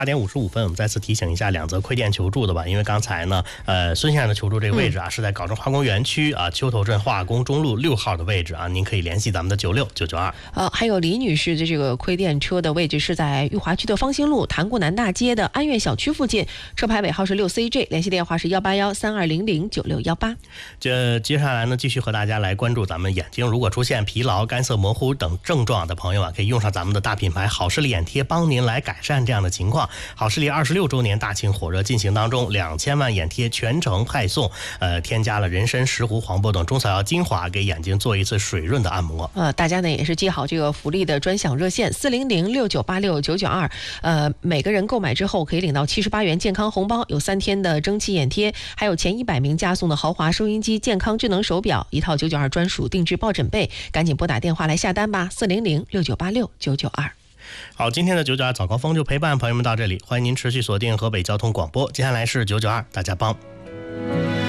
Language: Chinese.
8点55分，我们再次提醒一下两则馈电求助的吧，因为刚才呢，孙先生的求助这个位置啊，是在藁城化工园区啊丘头镇化工中路6号的位置啊，您可以联系咱们的96992。 还有李女士的这个馈电车的位置是在裕华区的方兴路潭固南大街的安悦小区附近，车牌尾号是6CJ，联系电话是18132009618。 接下来呢，继续和大家来关注咱们眼睛如果出现疲劳、干涩、模糊等症状的朋友啊，可以用上咱们的大品牌好视力眼贴，帮您来改善这样的情况。好视力26周年大庆火热进行当中，2000万眼贴全程派送，添加了人参、石斛、黄柏等中草药精华，给眼睛做一次水润的按摩。 大家呢也是记好这个福利的专享热线40069869992，每个人购买之后可以领到78元健康红包，有3天的蒸汽眼贴，还有前100名加送的豪华收音机、健康智能手表，一套992专属定制抱枕被，赶紧拨打电话来下单吧，40069869992。 好，今天的992早高峰就陪伴朋友们到这里，欢迎您持续锁定河北交通广播，接下来是992大家帮。